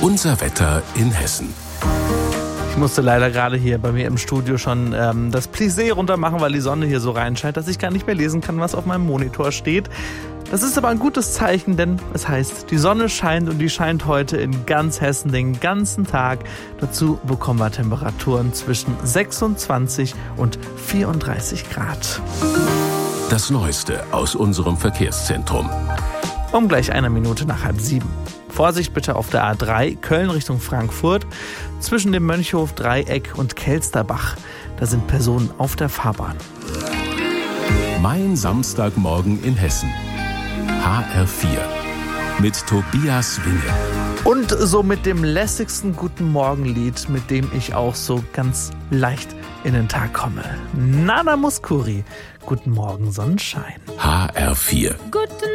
Unser Wetter in Hessen. Ich musste leider gerade hier bei mir im Studio schon das Plissé runter machen, weil die Sonne hier so reinscheint, dass ich gar nicht mehr lesen kann, was auf meinem Monitor steht. Das ist aber ein gutes Zeichen, denn es heißt, die Sonne scheint und die scheint heute in ganz Hessen den ganzen Tag. Dazu bekommen wir Temperaturen zwischen 26 und 34 Grad. Das Neueste aus unserem Verkehrszentrum. Um gleich 1 Minute nach 6:30. Vorsicht bitte auf der A3 Köln Richtung Frankfurt. Zwischen dem Mönchhof Dreieck und Kelsterbach. Da sind Personen auf der Fahrbahn. Mein Samstagmorgen in Hessen. HR4 mit Tobias Winge. Und so mit dem lässigsten Guten Morgenlied, mit dem ich auch so ganz leicht in den Tag komme. Nana Mouskouri. Guten Morgen, Sonnenschein. HR4. Guten